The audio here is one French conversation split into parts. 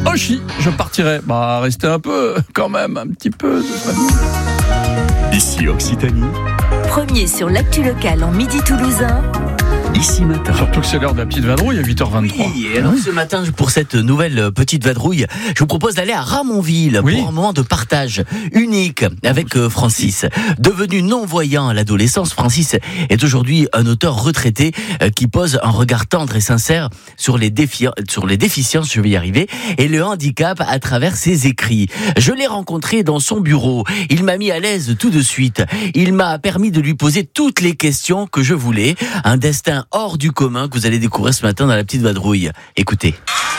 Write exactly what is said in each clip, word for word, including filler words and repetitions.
Oshi, je partirai. Bah, restez un peu, quand même, un petit peu. Ici Occitanie. Premier sur l'actu locale en midi toulousain. Ici matin. Surtout que c'est l'heure de la petite vadrouille à huit heures vingt-trois. Oui, et alors ce matin, pour cette nouvelle petite vadrouille, je vous propose d'aller à Ramonville oui. pour un moment de partage unique avec Francis. Devenu non-voyant à l'adolescence, Francis est aujourd'hui un auteur retraité qui pose un regard tendre et sincère sur les, défi- sur les déficiences, je vais y arriver, et le handicap à travers ses écrits. Je l'ai rencontré dans son bureau. Il m'a mis à l'aise tout de suite. Il m'a permis de lui poser toutes les questions que je voulais. Un destin hors du commun que vous allez découvrir ce matin dans la petite vadrouille. Écoutez.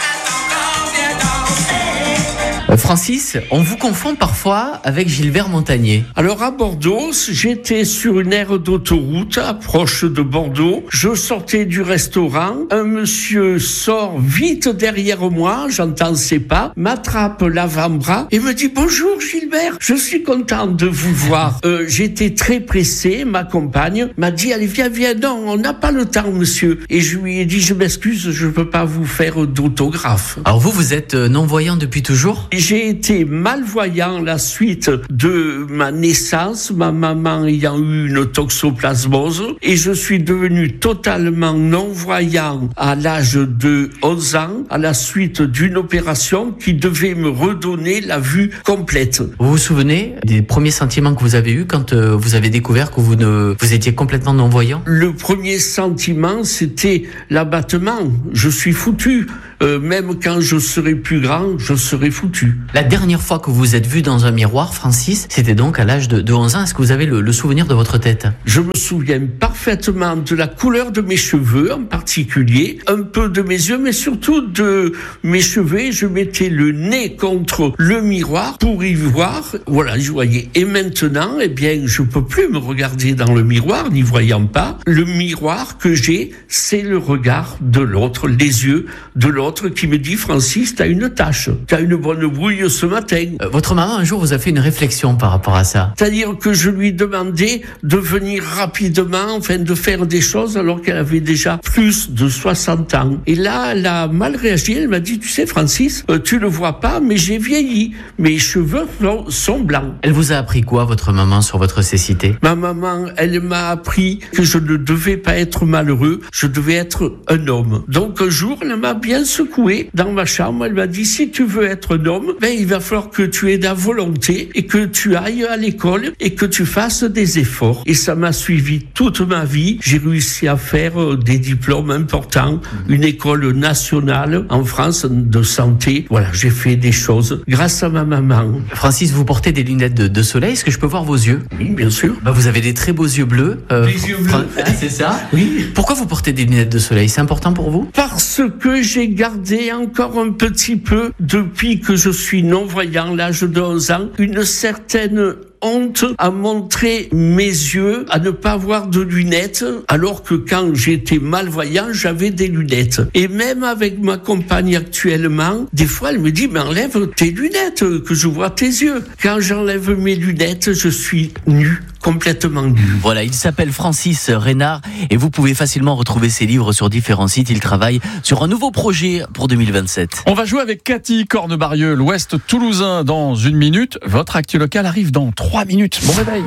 Francis, on vous confond parfois avec Gilbert Montagnier. Alors à Bordeaux, j'étais sur une aire d'autoroute, approche de Bordeaux. Je sortais du restaurant. Un monsieur sort vite derrière moi, j'entends ses pas, m'attrape l'avant-bras et me dit « Bonjour Gilbert, je suis content de vous voir. Euh, » J'étais très pressé, ma compagne m'a dit « Allez, viens, viens, non, on n'a pas le temps, monsieur. » Et je lui ai dit « Je m'excuse, je ne peux pas vous faire d'autographe. » Alors vous, vous êtes non-voyant depuis toujours ? J'ai été malvoyant la suite de ma naissance, ma maman ayant eu une toxoplasmose, et je suis devenu totalement non-voyant à l'âge de onze ans, à la suite d'une opération qui devait me redonner la vue complète. Vous vous souvenez des premiers sentiments que vous avez eus quand euh, vous avez découvert que vous, ne, vous étiez complètement non-voyant ? Le premier sentiment, c'était l'abattement. Je suis foutu. Euh, même quand je serai plus grand, je serai foutu. La dernière fois que vous vous êtes vu dans un miroir, Francis, c'était donc à l'âge de, de onze ans. Est-ce que vous avez le, le souvenir de votre tête ? Je me souviens parfaitement de la couleur de mes cheveux en particulier, un peu de mes yeux, mais surtout de mes cheveux. Je mettais le nez contre le miroir pour y voir. Voilà, je voyais. Et maintenant, eh bien, je peux plus me regarder dans le miroir, n'y voyant pas. Le miroir que j'ai, c'est le regard de l'autre, les yeux de l'autre qui me dit « Francis, t'as une tache, t'as une bonne brouille ce matin. » euh, Votre maman, un jour, vous a fait une réflexion par rapport à ça. C'est-à-dire que je lui demandais de venir rapidement, enfin de faire des choses alors qu'elle avait déjà plus de soixante ans. Et là, elle a mal réagi, elle m'a dit « Tu sais Francis, euh, tu le vois pas, mais j'ai vieilli, mes cheveux sont blancs. » Elle vous a appris quoi, votre maman, sur votre cécité ? Ma maman, elle m'a appris que je ne devais pas être malheureux, je devais être un homme. Donc un jour, elle m'a bien secoué dans ma chambre, elle m'a dit « Si tu veux être un homme, ben, il va falloir que tu aies de la volonté et que tu ailles à l'école et que tu fasses des efforts. » Et ça m'a suivi toute ma vie. J'ai réussi à faire des diplômes importants, une école nationale en France de santé. Voilà, j'ai fait des choses grâce à ma maman. Francis, vous portez des lunettes de, de soleil. Est-ce que je peux voir vos yeux ? Oui, bien sûr. Bah, vous avez des très beaux yeux bleus. Euh, Des yeux bleus. Fran- Ah, c'est ça ? Oui. Pourquoi vous portez des lunettes de soleil ? C'est important pour vous ? Parce que j'ai gardé encore un petit peu, depuis que je suis non-voyant, l'âge de onze ans, une certaine honte à montrer mes yeux, à ne pas avoir de lunettes, alors que quand j'étais malvoyant, j'avais des lunettes. Et même avec ma compagne actuellement, des fois elle me dit « Mais enlève tes lunettes, que je vois tes yeux. » Quand j'enlève mes lunettes, je suis nu, complètement nu. Voilà, il s'appelle Francis Reynard et vous pouvez facilement retrouver ses livres sur différents sites. Il travaille sur un nouveau projet pour deux mille vingt-sept. On va jouer avec Cathy Cornebarieux, l'Ouest toulousain, dans une minute. Votre actu locale arrive dans trois minutes. Bon réveil.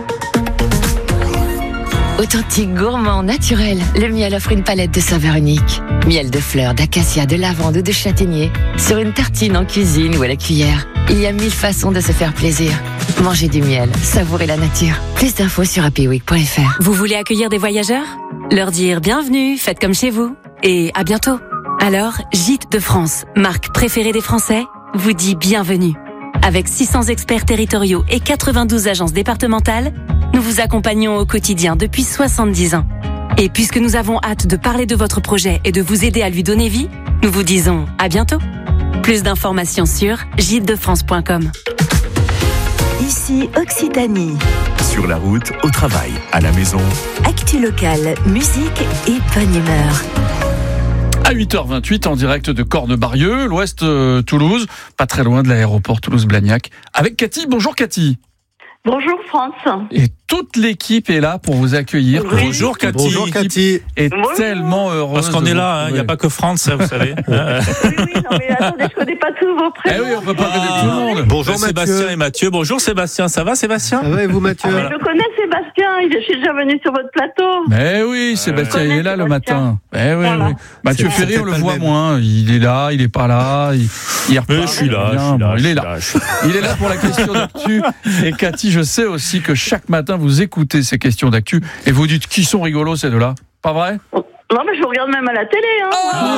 Authentique, gourmand, naturel, le miel offre une palette de saveurs uniques. Miel de fleurs, d'acacia, de lavande ou de châtaignier. Sur une tartine en cuisine ou à la cuillère. Il y a mille façons de se faire plaisir. Mangez du miel, savourez la nature. Plus d'infos sur happy week point f r. Vous voulez accueillir des voyageurs ? Leur dire bienvenue, faites comme chez vous. Et à bientôt. Alors, Gîtes de France, marque préférée des Français, vous dit bienvenue. Avec six cents experts territoriaux et quatre-vingt-douze agences départementales, nous vous accompagnons au quotidien depuis soixante-dix ans. Et puisque nous avons hâte de parler de votre projet et de vous aider à lui donner vie, nous vous disons à bientôt. Plus d'informations sur gîtes de france point com. Ici Occitanie. Sur la route, au travail, à la maison. Actu locale, musique et bonne humeur. À huit heures vingt-huit, en direct de Cornebarieux, l'Ouest euh, Toulouse, pas très loin de l'aéroport Toulouse-Blagnac, avec Cathy. Bonjour Cathy. Bonjour France. Et toute l'équipe est là pour vous accueillir. Oui. Bonjour Cathy. Bonjour Cathy. Est Bonjour. tellement heureuse. Parce qu'on de est vous là, il n'y a retrouver. pas que France, vous savez. Oui, oui, non mais attendez, je connais pas tous vos Eh prénoms. oui, on peut pas connaître tout le monde. Bonjour Ben, Sébastien Mathieu. et Mathieu. Bonjour Sébastien, ça va Sébastien? Ça va et vous Mathieu? Mais je connais Sébastien, il est- je suis déjà venu sur votre plateau. Mais oui, Sébastien, il est là le Sébastien. matin. Eh oui, Voilà. oui. Mathieu C'est- Ferry, c'est on le pas le voit même. moins. Il est là, il est pas là. Il, il repart, Mais je suis là, il je revient. suis là, Bon, je il est suis là. là, je suis là. Il est là pour la question d'actu. Et Cathy, je sais aussi que chaque matin, vous écoutez ces questions d'actu et vous dites qui sont rigolos ces deux-là. Pas vrai? Non mais je vous regarde même à la télé. Hein.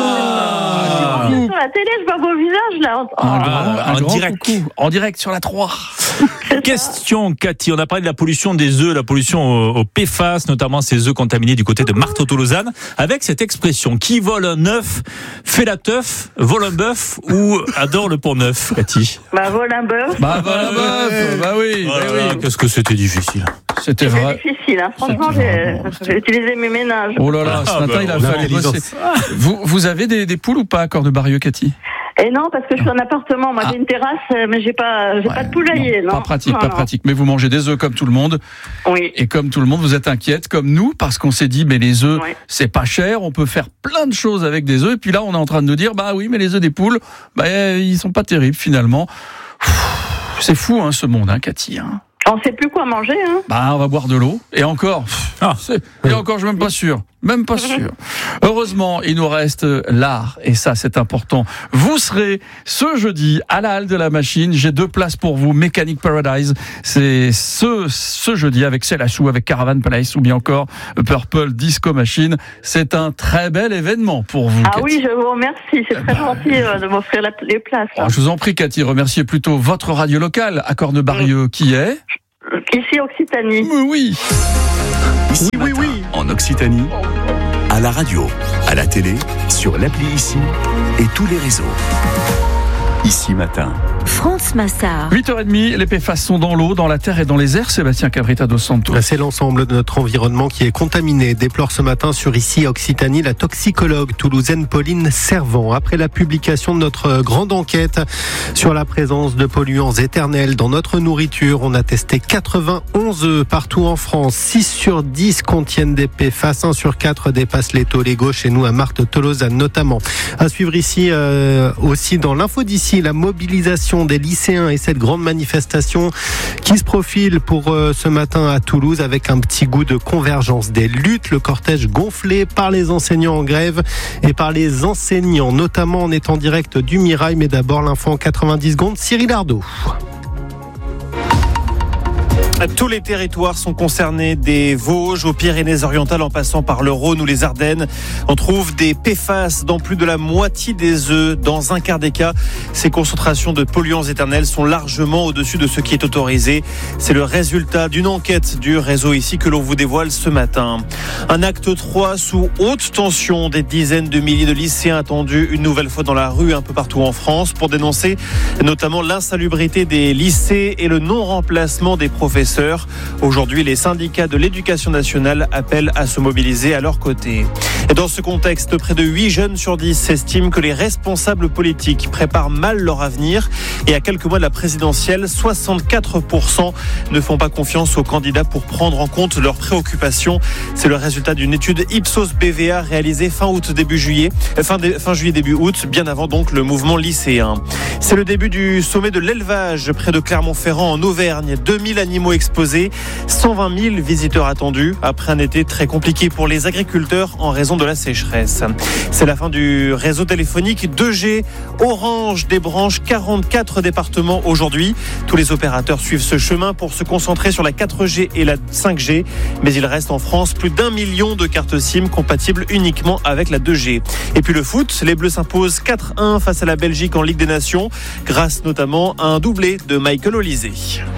Ah, Je suis sur la télé, je vois vos visages là. Un Oh. grand- un en grand direct. coucou. En direct sur la trois. Question Cathy, on a parlé de la pollution des œufs, la pollution au, au P F A S, notamment ces œufs contaminés du côté de Marteau-Tolosane, avec cette expression, qui vole un œuf, fait la teuf, vole un bœuf ou adore le pont neuf, Cathy? Bah voilà un bœuf. Bah, bah, bah, bah oui, bah Voilà, oui. qu'est-ce que c'était difficile. C'était C'est vrai. difficile, hein. Franchement, j'ai j'ai utilisé mes ménages. Oh là là, ce Ah, matin, bah, il a la fallu bosser. intelligence. Vous, vous avez des, des poules ou pas à Cornebarieux, Cathy? Et non, parce que je suis en appartement. Moi, Ah. j'ai une terrasse, euh, mais j'ai pas, j'ai Ouais, pas de poulailler. non, Non, pas pratique, Non, pas non. pratique. Mais vous mangez des œufs comme tout le monde. Oui. Et comme tout le monde, vous êtes inquiète, comme nous, parce qu'on s'est dit, mais les œufs, Ouais. c'est pas cher, on peut faire plein de choses avec des œufs. Et puis là, on est en train de nous dire, bah oui, mais les œufs des poules, bah, ils sont pas terribles finalement. C'est fou, hein, ce monde, hein, Cathy. Hein. On sait plus quoi manger, hein. Bah, on va boire de l'eau. Et encore, Ah. c'est- et encore, je suis même pas sûr. Même pas sûr. Heureusement, il nous reste l'art. Et ça, c'est important. Vous serez ce jeudi à la Halle de la Machine. J'ai deux places pour vous. Mechanic Paradise. C'est ce, ce jeudi avec Célassou, avec Caravan Place ou bien encore Purple Disco Machine. C'est un très bel événement pour vous. Ah Cathy. oui, je vous remercie. C'est très gentil euh, de m'offrir la- les places. Oh, hein. je vous en prie, Cathy. Remerciez plutôt votre radio locale à Cornebarieux qui est. Ici, Occitanie. Mais oui. Ici Oui, oui, Matin, oui. en Occitanie, à la radio, à la télé, sur l'appli Ici et tous les réseaux. Ici Matin. France Massard. huit heures trente, les P F A S sont dans l'eau, dans la terre et dans les airs. Sébastien Cabrita dos Santos. C'est l'ensemble de notre environnement qui est contaminé, déplore ce matin sur Ici Occitanie la toxicologue toulousaine Pauline Servant. Après la publication de notre grande enquête sur la présence de polluants éternels dans notre nourriture, on a testé quatre-vingt-onze œufs partout en France. six sur dix contiennent des P F A S, un sur quatre dépasse les taux légaux chez nous à Marthe-Tolosane notamment. À suivre ici euh, aussi dans l'info d'ici, la mobilisation des lycéens et cette grande manifestation qui se profile pour euh, ce matin à Toulouse avec un petit goût de convergence des luttes. Le cortège gonflé par les enseignants en grève et par les enseignants, notamment en étant direct du Mirail. Mais d'abord l'info en quatre-vingt-dix secondes, Cyril Ardo. Tous les territoires sont concernés, des Vosges aux Pyrénées-Orientales en passant par le Rhône ou les Ardennes. On trouve des P F A S dans plus de la moitié des œufs. Dans un quart des cas, ces concentrations de polluants éternels sont largement au-dessus de ce qui est autorisé. C'est le résultat d'une enquête du réseau Ici que l'on vous dévoile ce matin. Un acte trois sous haute tension. Des dizaines de milliers de lycéens attendus une nouvelle fois dans la rue un peu partout en France pour dénoncer notamment l'insalubrité des lycées et le non-remplacement des professeurs. Aujourd'hui, les syndicats de l'éducation nationale appellent à se mobiliser à leur côté. Et dans ce contexte, près de huit jeunes sur dix estiment que les responsables politiques préparent mal leur avenir. Et à quelques mois de la présidentielle, soixante-quatre pour cent ne font pas confiance aux candidats pour prendre en compte leurs préoccupations. C'est le résultat d'une étude Ipsos B V A réalisée fin août, début juillet, fin, de, fin juillet, début août, bien avant donc le mouvement lycéen. C'est le début du sommet de l'élevage près de Clermont-Ferrand en Auvergne. deux mille animaux exposés, cent vingt mille visiteurs attendus après un été très compliqué pour les agriculteurs en raison de la sécheresse. C'est la fin du réseau téléphonique deux G. Orange débranche quarante-quatre départements aujourd'hui. Tous les opérateurs suivent ce chemin pour se concentrer sur la quatre G et la cinq G. Mais il reste en France plus d'un million de cartes SIM compatibles uniquement avec la deux G. Et puis le foot, les Bleus s'imposent quatre un face à la Belgique en Ligue des Nations, grâce notamment à un doublé de Michael Olysée.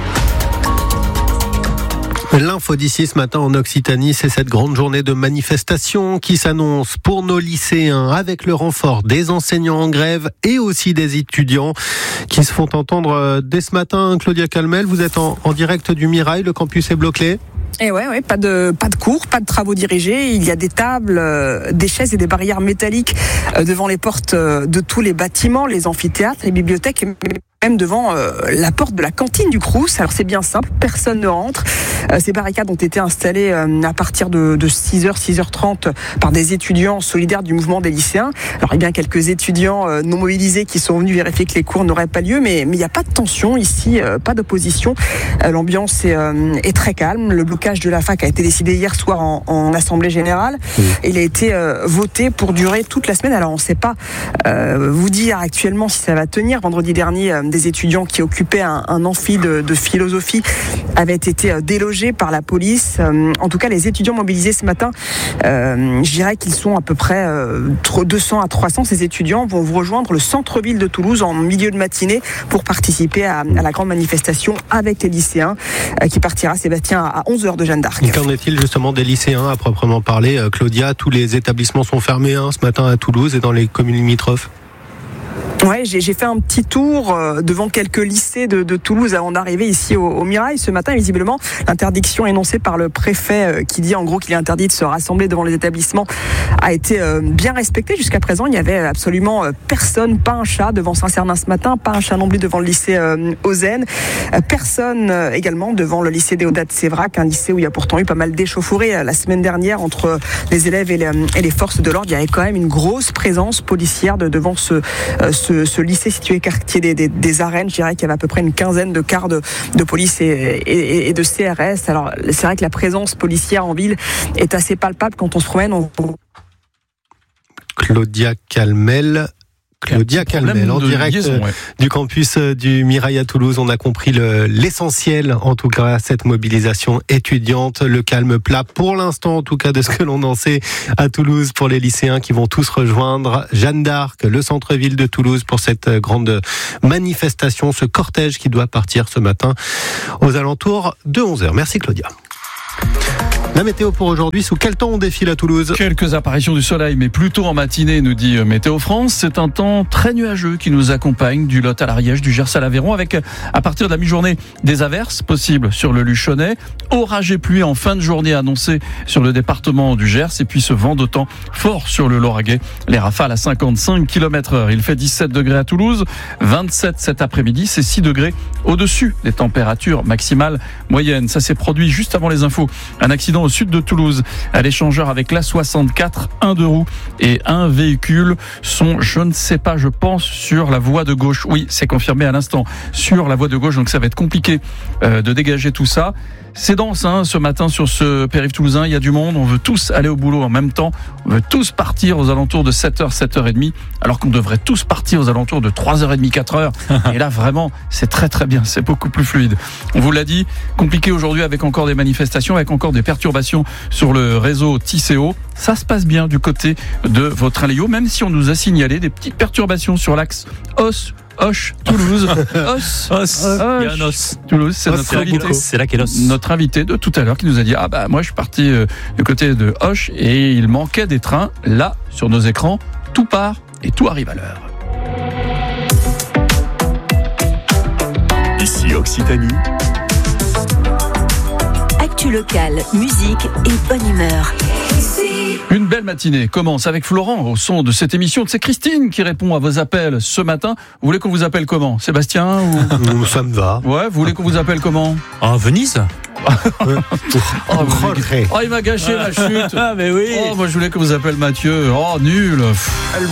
L'info d'ici ce matin en Occitanie, c'est cette grande journée de manifestation qui s'annonce pour nos lycéens avec le renfort des enseignants en grève et aussi des étudiants qui se font entendre dès ce matin. Claudia Calmel, vous êtes en, en direct du Mirail, le campus est bloqué. Et ouais, ouais, pas de pas de cours, pas de travaux dirigés. Il y a des tables, euh, des chaises et des barrières métalliques euh, devant les portes euh, de tous les bâtiments, les amphithéâtres, les bibliothèques. même devant euh, la porte de la cantine du Crous. Alors c'est bien simple, personne ne rentre. Euh, ces barricades ont été installées euh, à partir de, de six heures, six heures trente par des étudiants solidaires du mouvement des lycéens. Alors il y a bien quelques étudiants euh, non mobilisés qui sont venus vérifier que les cours n'auraient pas lieu, mais il n'y a pas de tension ici, euh, pas d'opposition. Euh, l'ambiance est, euh, est très calme. Le blocage de la fac a été décidé hier soir en, en assemblée générale. Mmh. Il a été euh, voté pour durer toute la semaine. Alors on ne sait pas euh, vous dire actuellement si ça va tenir. Vendredi dernier, euh, des étudiants qui occupaient un, un amphi de, de philosophie avaient été euh, délogés par la police. Euh, en tout cas, les étudiants mobilisés ce matin, euh, je dirais qu'ils sont à peu près euh, deux cents à trois cents. Ces étudiants vont vous rejoindre le centre-ville de Toulouse en milieu de matinée pour participer à, à la grande manifestation avec les lycéens euh, qui partira, Sébastien, à onze heures de Jeanne d'Arc. Qu'en est-il justement des lycéens à proprement parler, euh, Claudia? Tous les établissements sont fermés hein, ce matin à Toulouse et dans les communes limitrophes. Ouais, j'ai, j'ai fait un petit tour euh, devant quelques lycées de, de Toulouse avant d'arriver ici au, au Mirail. Ce matin, visiblement, l'interdiction énoncée par le préfet euh, qui dit en gros qu'il est interdit de se rassembler devant les établissements a été euh, bien respectée. Jusqu'à présent, il n'y avait absolument euh, personne, pas un chat devant Saint-Cernin ce matin, pas un chat non plus devant le lycée euh, Ozen, euh, personne euh, également devant le lycée Déodat Sévrac, un lycée où il y a pourtant eu pas mal d'échauffourées euh, la semaine dernière entre les élèves et les, et les forces de l'ordre. Il y avait quand même une grosse présence policière de, devant ce, euh, ce Ce, ce lycée situé quartier des, des, des Arènes. Je dirais qu'il y avait à peu près une quinzaine de cars de, de police et, et, et de C R S. Alors c'est vrai que la présence policière en ville est assez palpable quand on se promène. On... Claudia Calmel. Claudia Calmel, en direct liaison, ouais. du campus du Mirail à Toulouse. On a compris le, l'essentiel, en tout cas, cette mobilisation étudiante, le calme plat, pour l'instant, en tout cas, de ce que l'on en sait à Toulouse, pour les lycéens qui vont tous rejoindre Jeanne d'Arc, le centre-ville de Toulouse, pour cette grande manifestation, ce cortège qui doit partir ce matin aux alentours de onze heures. Merci Claudia. La météo pour aujourd'hui, sous quel temps on défile à Toulouse? Quelques apparitions du soleil, mais plutôt en matinée, nous dit Météo France. C'est un temps très nuageux qui nous accompagne du Lot à l'Ariège, du Gers à l'Aveyron, avec à partir de la mi-journée des averses possibles sur le Luchonnais, orage et pluie en fin de journée annoncée sur le département du Gers, et puis ce vent de temps fort sur le Lauragais. Les rafales à cinquante-cinq kilomètres heure. Il fait dix-sept degrés à Toulouse, vingt-sept cet après-midi, c'est six degrés au-dessus des températures maximales moyennes. Ça s'est produit juste avant les infos. Un accident au sud de Toulouse, à l'échangeur avec l'A soixante-quatre, un deux roues et un véhicule sont, je ne sais pas, je pense, sur la voie de gauche. Oui, c'est confirmé à l'instant, sur la voie de gauche, donc ça va être compliqué euh, de dégager tout ça. C'est dense hein, ce matin sur ce périph' toulousain, il y a du monde, on veut tous aller au boulot en même temps, on veut tous partir aux alentours de sept heures, sept heures trente, alors qu'on devrait tous partir aux alentours de trois heures trente, quatre heures. Et là vraiment, c'est très très bien, c'est beaucoup plus fluide. On vous l'a dit, compliqué aujourd'hui avec encore des manifestations, avec encore des perturbations sur le réseau Tisséo. Ça se passe bien du côté de votre Léo, même si on nous a signalé des petites perturbations sur l'axe Os, Auch, Toulouse, Os, Os, il y a un os. Toulouse, c'est notre invité. C'est là qu'est l'os. Notre invité de tout à l'heure qui nous a dit ah bah moi je suis parti euh, du côté de Auch et il manquait des trains. Là, sur nos écrans, tout part et tout arrive à l'heure. Ici Occitanie. Actu locale, musique et bonne humeur. Une belle matinée commence avec Florent au son de cette émission. C'est Christine qui répond à vos appels ce matin. Vous voulez qu'on vous appelle comment? Sébastien ou... Ça me va. Ouais, vous voulez qu'on vous appelle comment? Ah, Venise. oh, oh, il m'a gâché ma chute. Ah, mais oui. Oh, moi je voulais qu'on vous appelle Mathieu. Oh, nul.